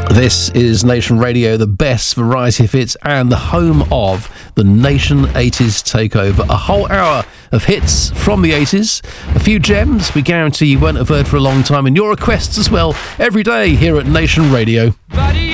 This is Nation Radio, the best variety of hits and the home of the Nation 80s Takeover. A whole hour of hits from the 80s, a few gems we guarantee you won't have heard for a long time, and your requests as well, every day here at Nation Radio. Buddy.